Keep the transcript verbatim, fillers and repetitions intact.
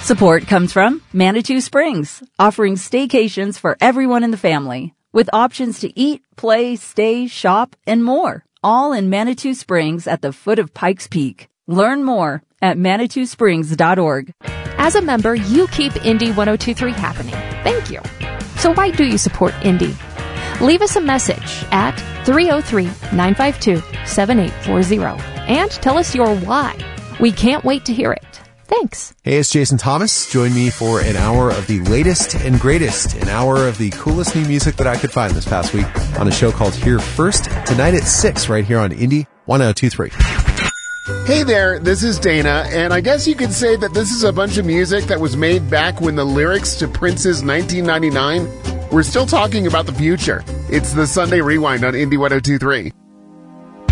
Support comes from Manitou Springs, offering staycations for everyone in the family, with options to eat, play, stay, shop, and more, all in Manitou Springs at the foot of Pikes Peak. Learn more at manitou springs dot org. As a member, you keep Indy ten twenty-three happening. Thank you. So why do you support Indy? Leave us a message at three oh three, nine five two, seven eight four zero and tell us your why. We can't wait to hear it. Thanks. Hey, it's Jason Thomas. Join me for an hour of the latest and greatest, an hour of the coolest new music that I could find this past week on a show called Here First, tonight at six right here on Indy ten twenty-three. Hey there, this is Dana, and I guess you could say that this is a bunch of music that was made back when the lyrics to Prince's nineteen ninety-nine were still talking about the future. It's the Sunday Rewind on Indy ten twenty-three.